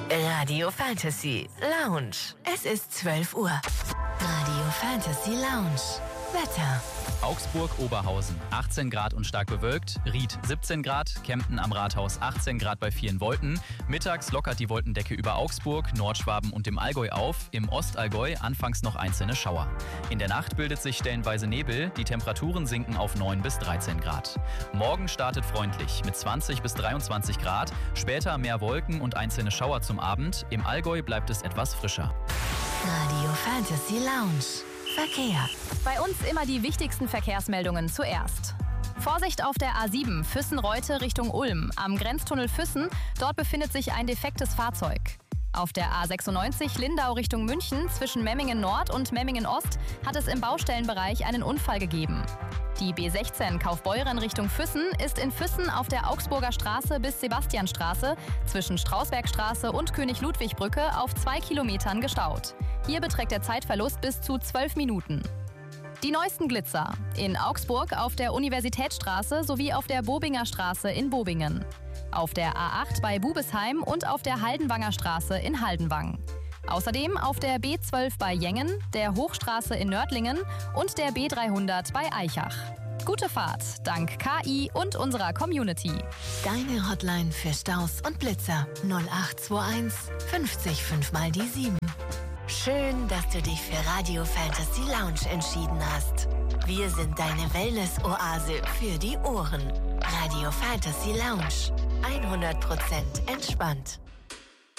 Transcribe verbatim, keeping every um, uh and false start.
Radio Fantasy Lounge. Es ist zwölf Uhr. Radio Fantasy Lounge. Wetter. Augsburg-Oberhausen achtzehn Grad und stark bewölkt, Ried siebzehn Grad, Kempten am Rathaus achtzehn Grad bei vielen Wolken. Mittags lockert die Wolkendecke über Augsburg, Nordschwaben und dem Allgäu auf, im Ostallgäu anfangs noch einzelne Schauer. In der Nacht bildet sich stellenweise Nebel, die Temperaturen sinken auf neun bis dreizehn Grad. Morgen startet freundlich mit zwanzig bis dreiundzwanzig Grad, später mehr Wolken und einzelne Schauer zum Abend, im Allgäu bleibt es etwas frischer. Radio Fantasy Lounge. Verkehr. Bei uns immer die wichtigsten Verkehrsmeldungen zuerst. Vorsicht auf der A sieben, Füssen-Reute Richtung Ulm. Am Grenztunnel Füssen, dort befindet sich ein defektes Fahrzeug. Auf der A sechsundneunzig Lindau Richtung München zwischen Memmingen Nord und Memmingen Ost hat es im Baustellenbereich einen Unfall gegeben. Die B sechzehn Kaufbeuren Richtung Füssen ist in Füssen auf der Augsburger Straße bis Sebastianstraße zwischen Strausbergstraße und König-Ludwig-Brücke auf zwei Kilometern gestaut. Hier beträgt der Zeitverlust bis zu zwölf Minuten. Die neuesten Glitzer in Augsburg auf der Universitätsstraße sowie auf der Bobinger Straße in Bobingen. Auf der A acht bei Bubesheim und auf der Haldenwanger Straße in Haldenwang. Außerdem auf der B zwölf bei Jengen, der Hochstraße in Nördlingen und der B dreihundert bei Eichach. Gute Fahrt, dank K I und unserer Community. Deine Hotline für Staus und Blitzer null acht zwei eins fünfzig fünf mal die sieben. Schön, dass du dich für Radio Fantasy Lounge entschieden hast. Wir sind deine Wellness-Oase für die Ohren. Radio Fantasy Lounge. hundert Prozent entspannt.